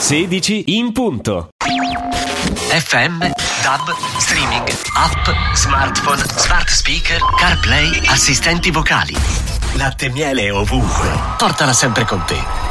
16 in punto. FM, DAB, streaming, app, smartphone, smart speaker, CarPlay, assistenti vocali. Latte e miele ovunque. Portala sempre con te.